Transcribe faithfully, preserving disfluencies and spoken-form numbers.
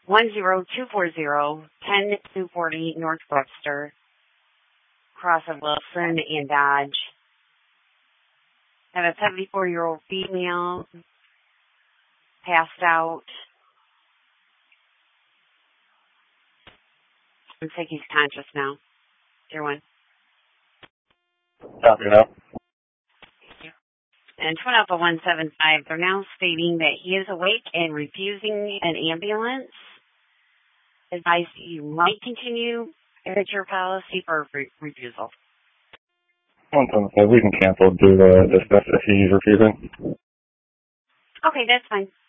one zero two four zero, ten two forty North Webster, cross of Wilson and Dodge. Have a seventy-four-year-old female passed out. Looks like he's conscious now. Dear one. Copy now. And Twin Alpha one seven five, they're now stating that he is awake and refusing an ambulance. Advise you might continue at your policy for re- refusal. one seven five, we can cancel due to this if he's refusing. Okay, that's fine.